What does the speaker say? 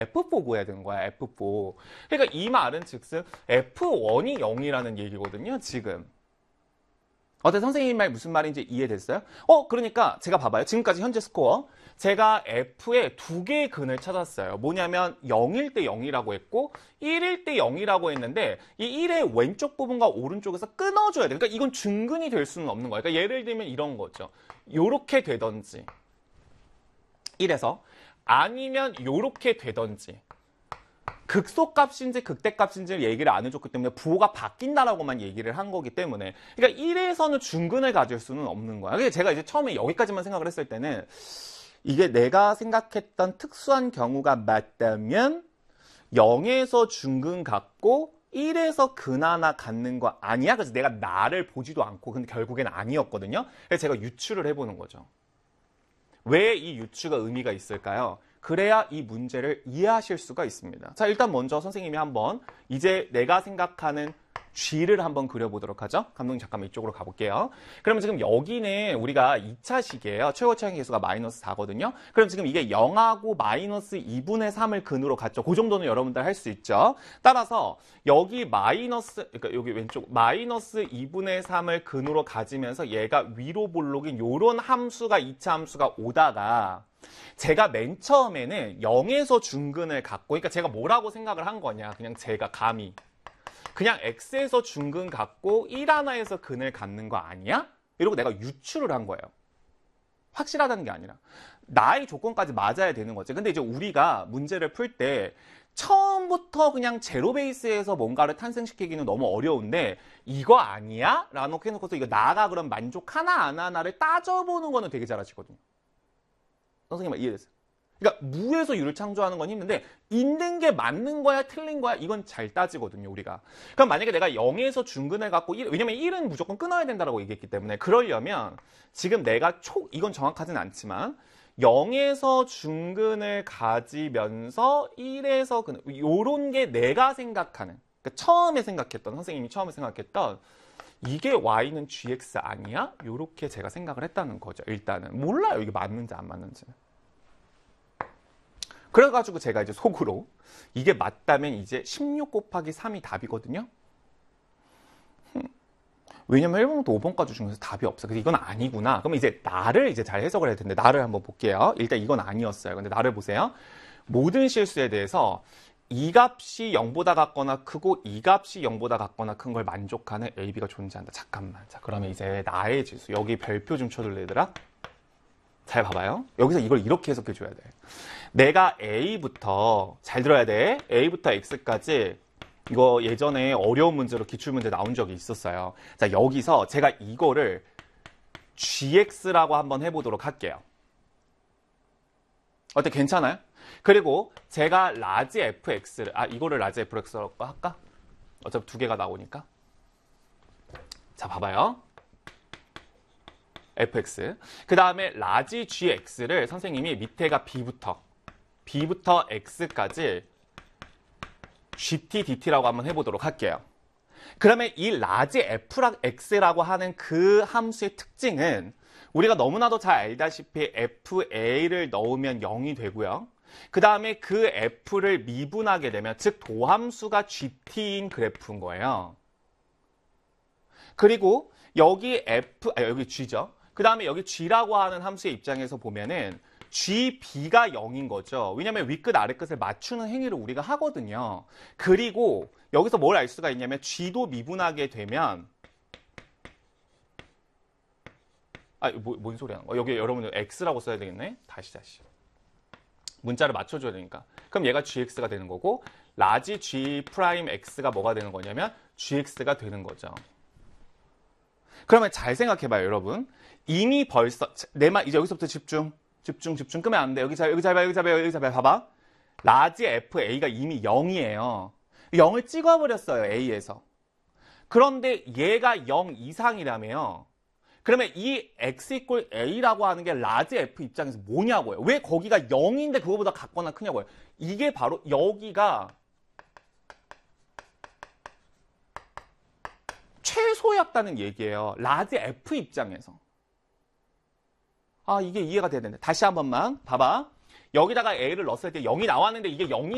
F4 구해야 되는 거야, F4. 그러니까 이 말은 즉슨 F1이 0이라는 얘기거든요, 지금. 어때, 선생님 말 무슨 말인지 이해됐어요? 그러니까 제가 봐봐요. 지금까지 현재 스코어. 제가 F의 두 개의 근을 찾았어요. 뭐냐면 0일 때 0이라고 했고 1일 때 0이라고 했는데 이 1의 왼쪽 부분과 오른쪽에서 끊어줘야 돼. 그러니까 이건 중근이 될 수는 없는 거예요. 그러니까 예를 들면 이런 거죠. 요렇게 되던지 1에서 아니면 요렇게 되던지 극소값인지 극대값인지를 얘기를 안 해줬기 때문에 부호가 바뀐다라고만 얘기를 한 거기 때문에 그러니까 1에서는 중근을 가질 수는 없는 거야. 그래서 제가 이제 처음에 여기까지만 생각을 했을 때는 이게 내가 생각했던 특수한 경우가 맞다면 0에서 중근 갖고 1에서 근 하나 갖는 거 아니야? 그래서 내가 나를 보지도 않고 근데 결국엔 아니었거든요. 그래서 제가 유추를 해보는 거죠. 왜 이 유추가 의미가 있을까요? 그래야 이 문제를 이해하실 수가 있습니다. 자, 일단 먼저 선생님이 한번 이제 내가 생각하는 G를 한번 그려보도록 하죠. 감독님 잠깐만 이쪽으로 가볼게요. 그러면 지금 여기는 우리가 2차식이에요. 최고 차항 계수가 마이너스 4거든요. 그럼 지금 이게 0하고 마이너스 2분의 3을 근으로 갖죠. 그 정도는 여러분들 할 수 있죠. 따라서 여기 마이너스, 그러니까 여기 왼쪽 마이너스 2분의 3을 근으로 가지면서 얘가 위로 볼록인 요런 함수가 2차 함수가 오다가 제가 맨 처음에는 0에서 중근을 갖고 그러니까 제가 뭐라고 생각을 한 거냐. 그냥 제가 감히 그냥 x에서 중근 갖고 1 하나에서 근을 갖는 거 아니야? 이러고 내가 유추를 한 거예요. 확실하다는 게 아니라 나의 조건까지 맞아야 되는 거지. 근데 이제 우리가 문제를 풀 때 처음부터 그냥 제로 베이스에서 뭔가를 탄생시키기는 너무 어려운데 이거 아니야? 라고 해놓고서 이거 나가 그럼 만족하나 안 하나를 따져보는 거는 되게 잘하시거든요. 선생님 이해됐어요? 그러니까 무에서 유를 창조하는 건 힘든데 있는 게 맞는 거야 틀린 거야 이건 잘 따지거든요 우리가. 그럼 만약에 내가 0에서 중근을 갖고 1, 왜냐면 1은 무조건 끊어야 된다고 얘기했기 때문에 그러려면 지금 내가 이건 정확하진 않지만 0에서 중근을 가지면서 1에서 근 요런 게 내가 생각하는 그러니까 처음에 생각했던 선생님이 처음에 생각했던 이게 y는 gx 아니야? 요렇게 제가 생각을 했다는 거죠. 일단은 몰라요 이게 맞는지 안 맞는지. 그래가지고 제가 이제 속으로 이게 맞다면 이제 16 곱하기 3이 답이거든요. 왜냐면 1번부터 5번까지 중에서 답이 없어. 그래서 이건 아니구나. 그러면 이제 나를 이제 잘 해석을 해야 되는데 나를 한번 볼게요. 일단 이건 아니었어요. 근데 나를 보세요. 모든 실수에 대해서 이 값이 0보다 같거나 크고 이 값이 0보다 같거나 큰 걸 만족하는 A, B가 존재한다. 잠깐만. 자, 그러면 이제 나의 지수. 여기 별표 좀 쳐둘래 얘들아? 잘 봐봐요. 여기서 이걸 이렇게 해석해 줘야 돼. 내가 A부터 잘 들어야 돼. A부터 X까지 이거 예전에 어려운 문제로 기출문제 나온 적이 있었어요. 자, 여기서 제가 이거를 GX라고 한번 해보도록 할게요. 어때? 괜찮아요? 그리고 제가 라지 fx를 이거를 라지 fx라고 할까? 어차피 두 개가 나오니까. 자, 봐봐요. fx. 그 다음에 라지 gx를 선생님이 밑에가 b부터 x까지 gt dt라고 한번 해보도록 할게요. 그러면 이 라지 fx라고 하는 그 함수의 특징은 우리가 너무나도 잘 알다시피 fa를 넣으면 0이 되고요. 그 다음에 그 f를 미분하게 되면 즉 도함수가 gt인 그래프인 거예요. 그리고 여기 여기 g죠. 그 다음에 여기 g라고 하는 함수의 입장에서 보면은 gb가 0인 거죠. 왜냐면 윗끝 아랫끝을 맞추는 행위를 우리가 하거든요. 그리고 여기서 뭘 알 수가 있냐면 g도 미분하게 되면 뭔 소리 하는 거야? 여기 여러분들 x라고 써야 되겠네. 다시 문자를 맞춰줘야 되니까. 그럼 얘가 gx가 되는 거고 라지 g 프라임 x가 뭐가 되는 거냐면 gx가 되는 거죠. 그러면 잘 생각해봐요 여러분. 이미 벌써 내 말 이제 여기서부터 집중 끄면 안 돼. 여기 잘 봐요. 봐봐. 라지 fa가 이미 0이에요. 0을 찍어버렸어요 a에서. 그런데 얘가 0 이상이라며요. 그러면 이 x 이퀄 a라고 하는 게 라지 f 입장에서 뭐냐고요. 왜 거기가 0인데 그거보다 같거나 크냐고요. 이게 바로 여기가 최소였다는 얘기예요. 라지 f 입장에서. 이게 이해가 돼야 되는데. 다시 한 번만 봐봐. 여기다가 a를 넣었을 때 0이 나왔는데 이게 0이